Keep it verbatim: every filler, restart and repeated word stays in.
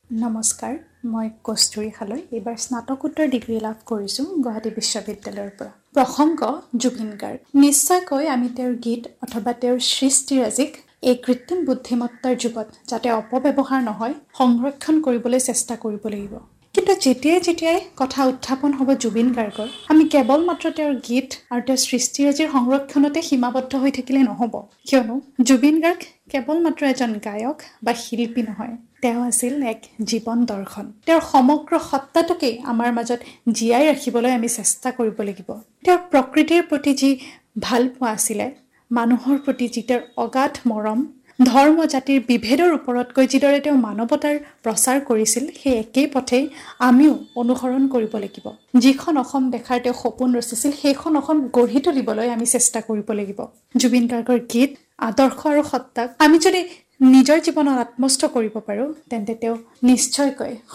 নমস্কাৰ, মই কস্তুৰী হালৈ এইবাৰ স্নাতকোত্তৰ ডিগ্ৰী লাভ কৰিছোঁ গুৱাহাটী বিশ্ববিদ্যালয়ৰ পৰা। প্ৰসংগ জুবিন গাৰ্গ। নিশ্চয়কৈ আমি তেওঁৰ গীত অথবা তেওঁৰ সৃষ্টিৰাজিক এই কৃত্ৰিম বুদ্ধিমত্তাৰ যুগত যাতে অপব্যৱহাৰ নহয় সংৰক্ষণ কৰিবলৈ চেষ্টা কৰিব লাগিব। কিন্তু যেতিয়াই যেতিয়াই কথা উত্থাপন হ'ব জুবিন গাৰ্গৰ, আমি কেৱল মাত্ৰ তেওঁৰ গীত আৰু তেওঁৰ সৃষ্টিৰাজিৰ সংৰক্ষণতে সীমাবদ্ধ হৈ থাকিলে নহ'ব। কিয়নো জুবিন গাৰ্গ কেৱল মাত্ৰ এজন গায়ক বা শিল্পী নহয়, তেওঁ আছিল এক জীৱন দৰ্শন। তেওঁৰ সমগ্ৰ সত্তাটোকেই আমাৰ মাজত জীয়াই ৰাখিবলৈ আমি চেষ্টা কৰিব লাগিব। তেওঁৰ প্ৰকৃতিৰ প্ৰতি যি ভাল পোৱা আছিলে, মানুহৰ প্ৰতি যি তেওঁৰ অগাধ মৰম, ধৰ্ম জাতিৰ বিভেদৰ ওপৰতকৈ যিদৰে তেওঁ মানৱতাৰ প্ৰচাৰ কৰিছিল, সেই একেই পথেই আমিও অনুসৰণ কৰিব লাগিব। যিখন অসম দেখাৰ তেওঁ সপোন ৰচিছিল, সেইখন অসম গঢ়ি তুলিবলৈ আমি চেষ্টা কৰিব লাগিব। জুবিন গাৰ্গৰ গীত, আদৰ্শ আৰু সত্তাক আমি যদি নিজৰ জীৱনত আত্মস্থ কৰিব পাৰোঁ, তেন্তে তেওঁ নিশ্চয়কৈ